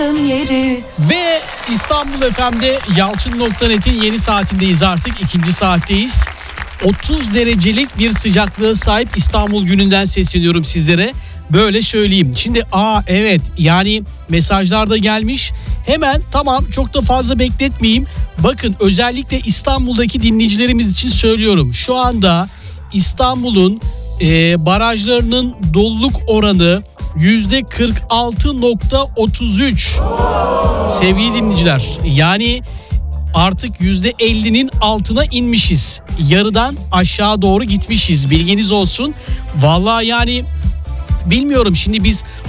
yeri. Ve İstanbul FM'de Yalçın.net'in yeni saatindeyiz artık. 2. saatteyiz. 30 derecelik bir sıcaklığa sahip İstanbul gününden sesleniyorum sizlere. Böyle söyleyeyim. Şimdi evet yani mesajlar da gelmiş. Hemen tamam çok da fazla bekletmeyeyim. Bakın özellikle İstanbul'daki dinleyicilerimiz için söylüyorum. Şu anda İstanbul'un barajlarının doluluk oranı %46.33. Sevgili dinleyiciler, yani artık %50'nin altına inmişiz. Yarıdan aşağı doğru gitmişiz. Bilginiz olsun. Vallahi yani bilmiyorum, şimdi biz